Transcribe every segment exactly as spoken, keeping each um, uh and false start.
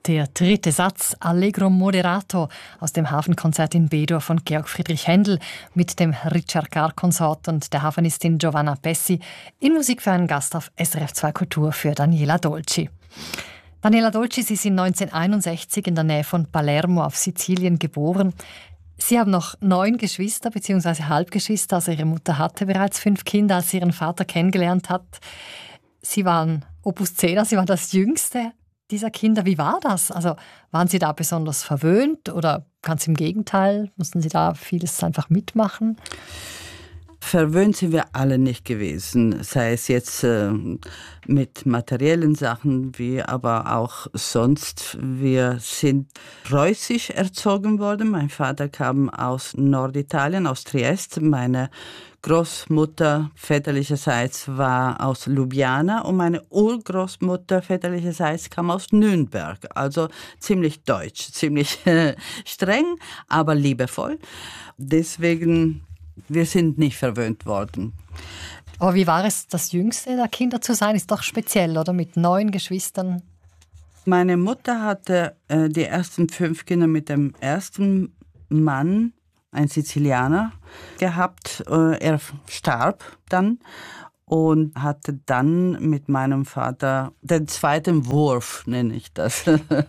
Der dritte Satz, Allegro moderato, aus dem Hafenkonzert in B-Dur von Georg Friedrich Händel mit dem Richard Gare-Konsort und der Hafenistin Giovanna Pessi in Musik für einen Gast auf S R F zwei Kultur für Daniela Dolci. Daniela Dolci, Sie sind neunzehnhunderteinundsechzig in der Nähe von Palermo auf Sizilien geboren. Sie haben noch neun Geschwister bzw. Halbgeschwister, also Ihre Mutter hatte bereits fünf Kinder, als sie Ihren Vater kennengelernt hat. Sie waren Opus Zehner, Sie waren das Jüngste dieser Kinder. Wie war das? Also waren Sie da besonders verwöhnt oder ganz im Gegenteil? Mussten Sie da vieles einfach mitmachen? Verwöhnt sind wir alle nicht gewesen, sei es jetzt äh, mit materiellen Sachen, wie aber auch sonst. Wir sind preußisch erzogen worden. Mein Vater kam aus Norditalien, aus Triest. Meine Großmutter väterlicherseits war aus Ljubljana und meine Urgroßmutter väterlicherseits kam aus Nürnberg. Also ziemlich deutsch, ziemlich äh, streng, aber liebevoll. Deswegen wir sind nicht verwöhnt worden. Aber wie war es, das Jüngste der Kinder zu sein? Ist doch speziell, oder? Mit neun Geschwistern. Meine Mutter hatte äh, die ersten fünf Kinder mit dem ersten Mann, ein Sizilianer, gehabt. Äh, er starb dann und hatte dann mit meinem Vater den zweiten Wurf, nenne ich das,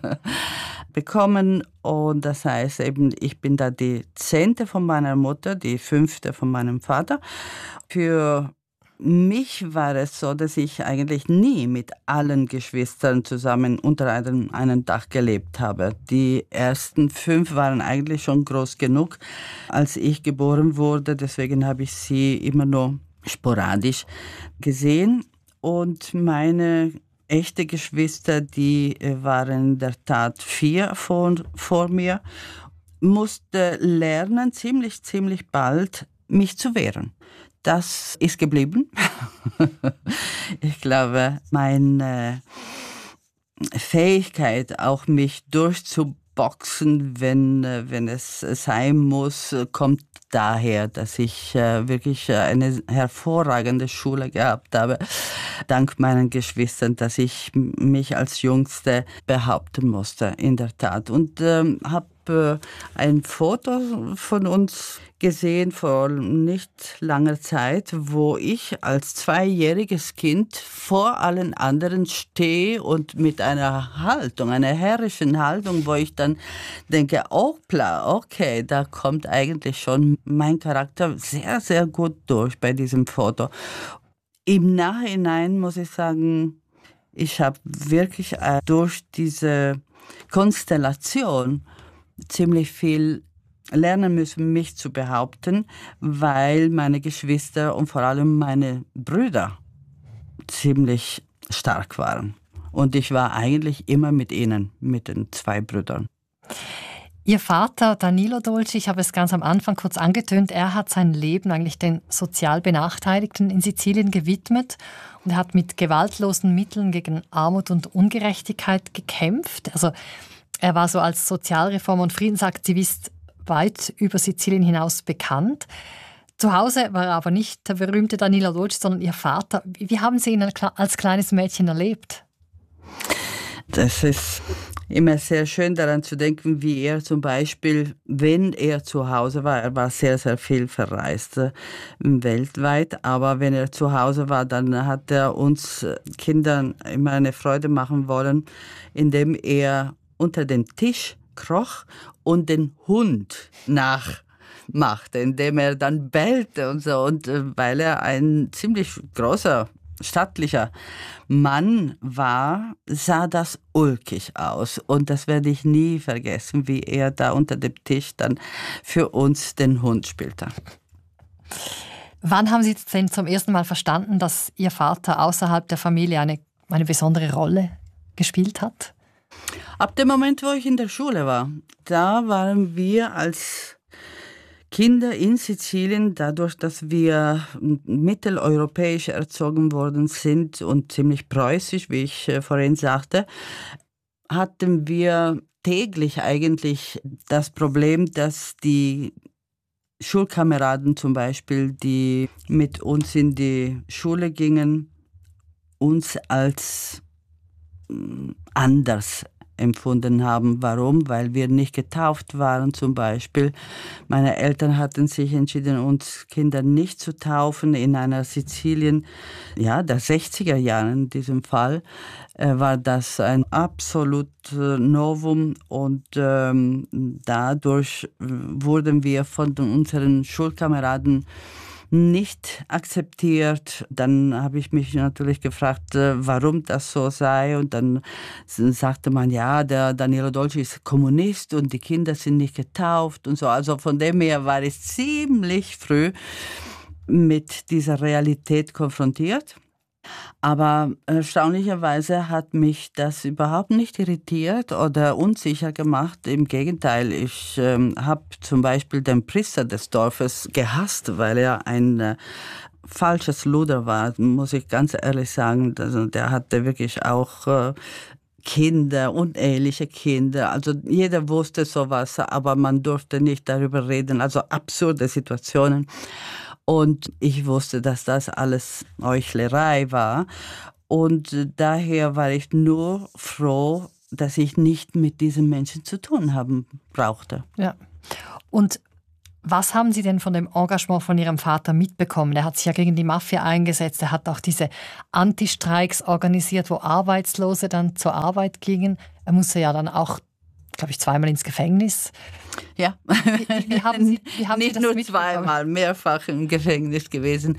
bekommen. Und das heißt eben, ich bin da die zehnte von meiner Mutter, die fünfte von meinem Vater. Für mich war es so, dass ich eigentlich nie mit allen Geschwistern zusammen unter einem, einem Dach gelebt habe. Die ersten fünf waren eigentlich schon groß genug, als ich geboren wurde. Deswegen habe ich sie immer nur sporadisch gesehen. Und meine echte Geschwister, die waren in der Tat vier vor, vor mir, musste lernen, ziemlich, ziemlich bald, mich zu wehren. Das ist geblieben. Ich glaube, meine Fähigkeit, auch mich durchzuboxen, wenn, wenn es sein muss, kommt daher, dass ich äh, wirklich eine hervorragende Schule gehabt habe, dank meinen Geschwistern, dass ich mich als Jüngste behaupten musste, in der Tat. Und ähm, habe äh, ein Foto von uns gesehen vor nicht langer Zeit, wo ich als zweijähriges Kind vor allen anderen stehe und mit einer Haltung, einer herrischen Haltung, wo ich dann denke, oh klar, okay, da kommt eigentlich schon mein Charakter sehr, sehr gut durch bei diesem Foto. Im Nachhinein muss ich sagen, ich habe wirklich durch diese Konstellation ziemlich viel lernen müssen, mich zu behaupten, weil meine Geschwister und vor allem meine Brüder ziemlich stark waren. Und ich war eigentlich immer mit ihnen, mit den zwei Brüdern. Ihr Vater, Danilo Dolci, ich habe es ganz am Anfang kurz angetönt, er hat sein Leben eigentlich den sozial Benachteiligten in Sizilien gewidmet und er hat mit gewaltlosen Mitteln gegen Armut und Ungerechtigkeit gekämpft. Also er war so als Sozialreformer und Friedensaktivist weit über Sizilien hinaus bekannt. Zu Hause war er aber nicht der berühmte Danilo Dolci, sondern Ihr Vater. Wie haben Sie ihn als kleines Mädchen erlebt? Das ist immer sehr schön daran zu denken, wie er zum Beispiel, wenn er zu Hause war, er war sehr, sehr viel verreist äh, weltweit, aber wenn er zu Hause war, dann hat er uns Kindern immer eine Freude machen wollen, indem er unter den Tisch kroch und den Hund nachmachte, indem er dann bellte und so. Und äh, weil er ein ziemlich großer, stattlicher Mann war, sah das ulkig aus. Und das werde ich nie vergessen, wie er da unter dem Tisch dann für uns den Hund spielte. Wann haben Sie denn zum ersten Mal verstanden, dass Ihr Vater außerhalb der Familie eine, eine besondere Rolle gespielt hat? Ab dem Moment, wo ich in der Schule war, da waren wir als Kinder in Sizilien, dadurch, dass wir mitteleuropäisch erzogen worden sind und ziemlich preußisch, wie ich vorhin sagte, hatten wir täglich eigentlich das Problem, dass die Schulkameraden zum Beispiel, die mit uns in die Schule gingen, uns als anders empfunden haben. Warum? Weil wir nicht getauft waren zum Beispiel. Meine Eltern hatten sich entschieden, uns Kinder nicht zu taufen. In einer Sizilien, ja, der sechziger Jahre in diesem Fall, äh, war das ein absolut äh, Novum und ähm, dadurch wurden wir von unseren Schulkameraden nicht akzeptiert. Dann habe ich mich natürlich gefragt, warum das so sei. Und dann sagte man, ja, der Danilo Dolci ist Kommunist und die Kinder sind nicht getauft und so. Also von dem her war ich ziemlich früh mit dieser Realität konfrontiert. Aber erstaunlicherweise hat mich das überhaupt nicht irritiert oder unsicher gemacht. Im Gegenteil, ich äh, habe zum Beispiel den Priester des Dorfes gehasst, weil er ein äh, falsches Luder war, muss ich ganz ehrlich sagen. Also, der hatte wirklich auch äh, Kinder, uneheliche Kinder. Also jeder wusste sowas, aber man durfte nicht darüber reden. Also absurde Situationen. Und ich wusste, dass das alles Heuchlerei war. Und daher war ich nur froh, dass ich nicht mit diesen Menschen zu tun haben brauchte. Ja. Und was haben Sie denn von dem Engagement von Ihrem Vater mitbekommen? Er hat sich ja gegen die Mafia eingesetzt. Er hat auch diese Anti-Streiks organisiert, wo Arbeitslose dann zur Arbeit gingen. Er musste ja dann auch, glaube ich, zweimal ins Gefängnis. Ja, wie, wie haben Sie, wie haben nicht Sie das nur zweimal, mehrfach im Gefängnis gewesen.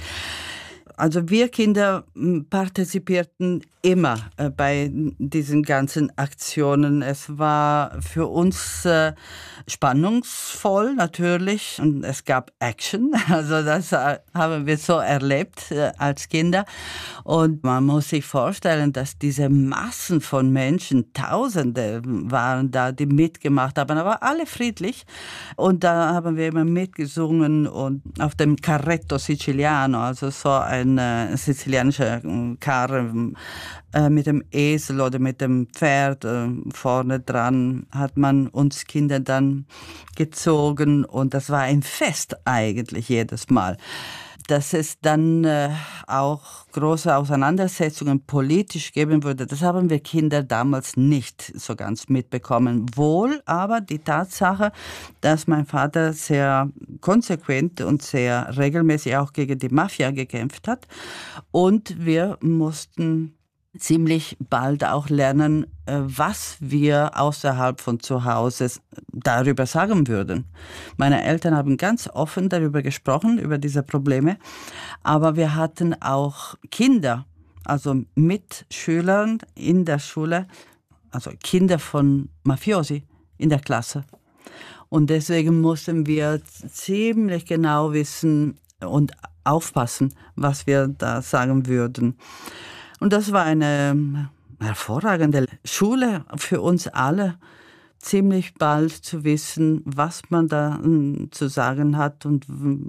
Also wir Kinder partizipierten immer bei diesen ganzen Aktionen. Es war für uns äh, spannungsvoll natürlich und es gab Action. Also das äh, haben wir so erlebt äh, als Kinder. Und man muss sich vorstellen, dass diese Massen von Menschen, Tausende waren da, die mitgemacht haben, aber alle friedlich. Und da haben wir immer mitgesungen und auf dem Carretto Siciliano, also so ein äh, sizilianischer Karre, mit dem Esel oder mit dem Pferd äh, vorne dran hat man uns Kinder dann gezogen und das war ein Fest eigentlich jedes Mal. Dass es dann äh, auch große Auseinandersetzungen politisch geben würde, das haben wir Kinder damals nicht so ganz mitbekommen. Wohl aber die Tatsache, dass mein Vater sehr konsequent und sehr regelmäßig auch gegen die Mafia gekämpft hat und wir mussten ziemlich bald auch lernen, was wir außerhalb von zu Hause darüber sagen würden. Meine Eltern haben ganz offen darüber gesprochen, über diese Probleme, aber wir hatten auch Kinder, also Mitschüler in der Schule, also Kinder von Mafiosi in der Klasse. Und deswegen mussten wir ziemlich genau wissen und aufpassen, was wir da sagen würden. Und das war eine hervorragende Schule für uns alle, ziemlich bald zu wissen, was man da zu sagen hat und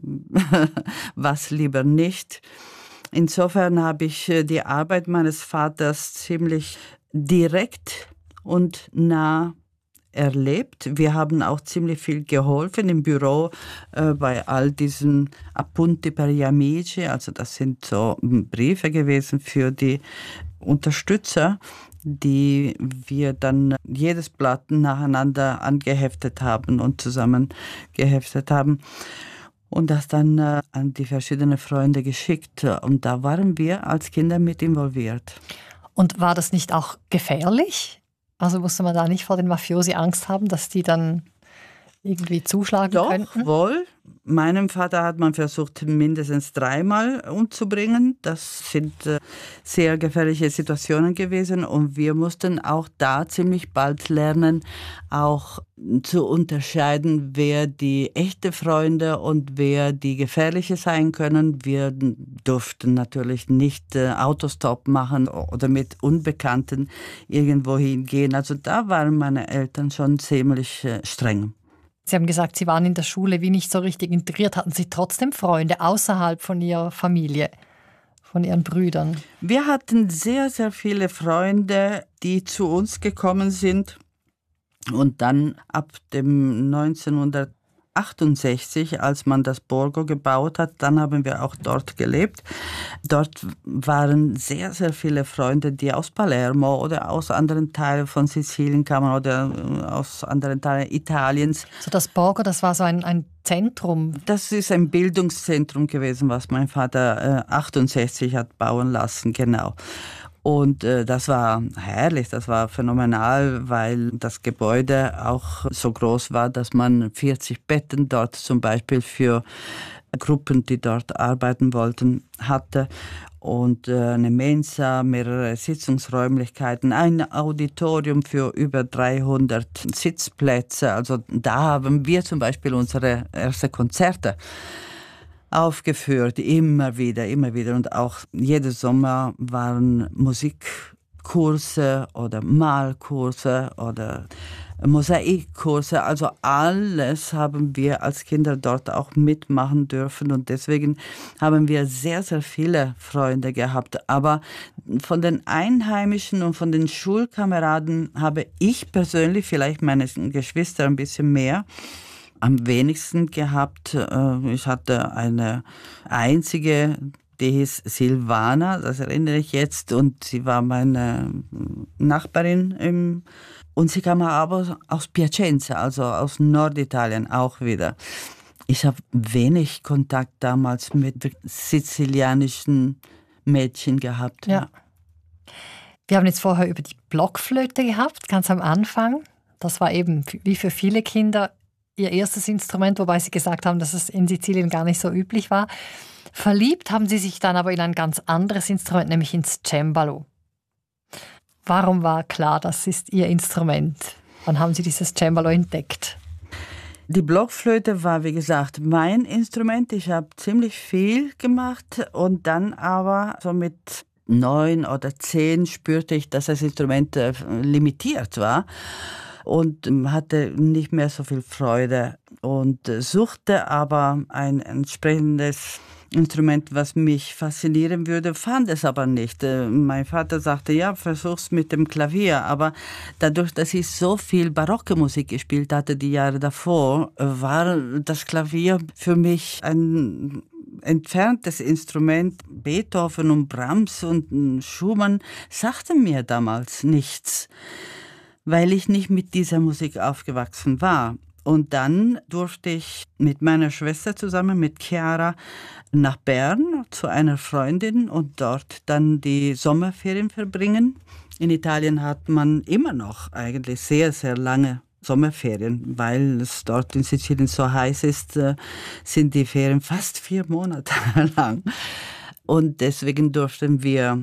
was lieber nicht. Insofern habe ich die Arbeit meines Vaters ziemlich direkt und nah erlebt. Wir haben auch ziemlich viel geholfen im Büro äh, bei all diesen Appunti per gli amici, also das sind so Briefe gewesen für die Unterstützer, die wir dann jedes Blatt nacheinander angeheftet haben und zusammengeheftet haben und das dann äh, an die verschiedenen Freunde geschickt. Und da waren wir als Kinder mit involviert. Und war das nicht auch gefährlich? Also musste man da nicht vor den Mafiosi Angst haben, dass die dann irgendwie zuschlagen Doch, könnten? Doch, wohl. Meinem Vater hat man versucht, mindestens dreimal umzubringen. Das sind äh, sehr gefährliche Situationen gewesen und wir mussten auch da ziemlich bald lernen, auch zu unterscheiden, wer die echte Freunde und wer die gefährliche sein können. Wir durften natürlich nicht äh, Autostop machen oder mit Unbekannten irgendwo hingehen. Also da waren meine Eltern schon ziemlich äh, streng. Sie haben gesagt, Sie waren in der Schule wie nicht so richtig integriert. Hatten Sie trotzdem Freunde außerhalb von Ihrer Familie, von Ihren Brüdern? Wir hatten sehr, sehr viele Freunde, die zu uns gekommen sind. Und dann ab dem neunzehnhundertdreißig achtundsechzig, als man das Borgo gebaut hat, dann haben wir auch dort gelebt. Dort waren sehr, sehr viele Freunde, die aus Palermo oder aus anderen Teilen von Sizilien kamen oder aus anderen Teilen Italiens. So das Borgo, das war so ein, ein Zentrum. Das ist ein Bildungszentrum gewesen, was mein Vater äh, achtundsechzig hat bauen lassen, genau. Und äh, das war herrlich, das war phänomenal, weil das Gebäude auch so groß war, dass man vierzig Betten dort zum Beispiel für Gruppen, die dort arbeiten wollten, hatte. Und äh, eine Mensa, mehrere Sitzungsräumlichkeiten, ein Auditorium für über dreihundert Sitzplätze. Also da haben wir zum Beispiel unsere ersten Konzerte aufgeführt, immer wieder, immer wieder. Und auch jeden Sommer waren Musikkurse oder Malkurse oder Mosaikkurse. Also alles haben wir als Kinder dort auch mitmachen dürfen. Und deswegen haben wir sehr, sehr viele Freunde gehabt. Aber von den Einheimischen und von den Schulkameraden habe ich persönlich, vielleicht meine Geschwister ein bisschen mehr, am wenigsten gehabt. Ich hatte eine einzige, die hieß Silvana, das erinnere ich jetzt, und sie war meine Nachbarin. Im, und sie kam aber aus Piacenza, also aus Norditalien auch wieder. Ich habe wenig Kontakt damals mit sizilianischen Mädchen gehabt. Ja. Wir haben jetzt vorher über die Blockflöte gehabt, ganz am Anfang. Das war eben wie für viele Kinder ihr erstes Instrument, wobei Sie gesagt haben, dass es in Sizilien gar nicht so üblich war. Verliebt haben Sie sich dann aber in ein ganz anderes Instrument, nämlich ins Cembalo. Warum war klar, das ist Ihr Instrument? Wann haben Sie dieses Cembalo entdeckt? Die Blockflöte war, wie gesagt, mein Instrument. Ich habe ziemlich viel gemacht und dann aber so mit neun oder zehn spürte ich, dass das Instrument äh, limitiert war. Und hatte nicht mehr so viel Freude und suchte aber ein entsprechendes Instrument, was mich faszinieren würde, fand es aber nicht. Mein Vater sagte, ja, versuch's mit dem Klavier, aber dadurch, dass ich so viel barocke Musik gespielt hatte die Jahre davor, war das Klavier für mich ein entferntes Instrument. Beethoven und Brahms und Schumann sagten mir damals nichts, weil ich nicht mit dieser Musik aufgewachsen war. Und dann durfte ich mit meiner Schwester zusammen, mit Chiara, nach Bern zu einer Freundin und dort dann die Sommerferien verbringen. In Italien hat man immer noch eigentlich sehr, sehr lange Sommerferien, weil es dort in Sizilien so heiß ist, sind die Ferien fast vier Monate lang. Und deswegen durften wir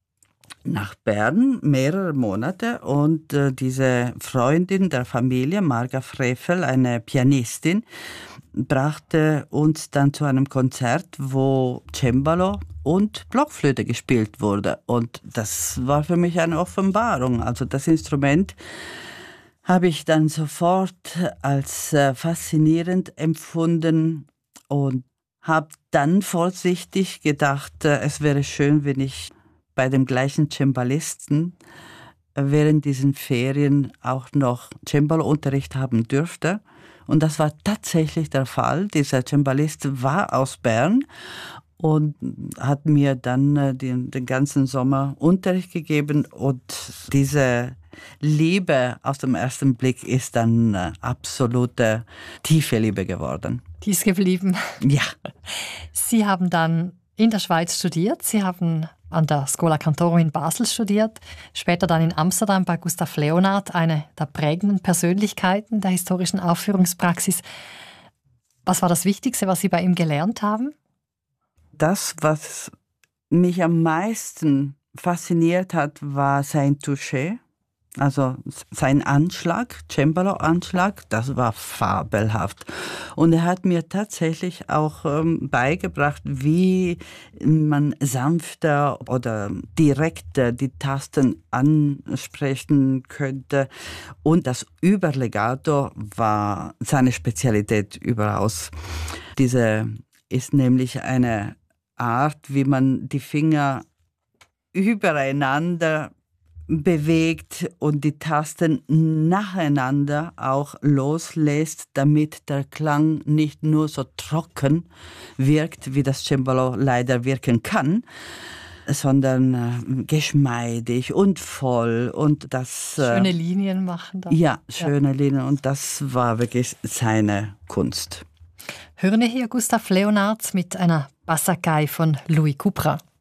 nach Bern mehrere Monate und äh, diese Freundin der Familie, Marga Frevel, eine Pianistin, brachte uns dann zu einem Konzert, wo Cembalo und Blockflöte gespielt wurde. Und das war für mich eine Offenbarung. Also das Instrument habe ich dann sofort als äh, faszinierend empfunden und habe dann vorsichtig gedacht, äh, es wäre schön, wenn ich bei dem gleichen Cembalisten während diesen Ferien auch noch Cembalo-Unterricht haben dürfte. Und das war tatsächlich der Fall. Dieser Cembalist war aus Bern und hat mir dann den, den ganzen Sommer Unterricht gegeben. Und diese Liebe aus dem ersten Blick ist dann absolute tiefe Liebe geworden. Die ist geblieben. Ja. Sie haben dann in der Schweiz studiert. Sie haben an der Schola Cantorum in Basel studiert, später dann in Amsterdam bei Gustav Leonhardt, eine der prägenden Persönlichkeiten der historischen Aufführungspraxis. Was war das Wichtigste, was Sie bei ihm gelernt haben? Das, was mich am meisten fasziniert hat, war sein Touché. Also sein Anschlag, Cembalo-Anschlag, das war fabelhaft. Und er hat mir tatsächlich auch ähm, beigebracht, wie man sanfter oder direkter die Tasten ansprechen könnte. Und das Überlegato war seine Spezialität überaus. Diese ist nämlich eine Art, wie man die Finger übereinander bewegt und die Tasten nacheinander auch loslässt, damit der Klang nicht nur so trocken wirkt, wie das Cembalo leider wirken kann, sondern geschmeidig und voll und das... Schöne Linien machen dann. Ja, schöne ja. Linien und das war wirklich seine Kunst. Hören wir hier Gustav Leonhardt mit einer Bassakai von Louis Couperin.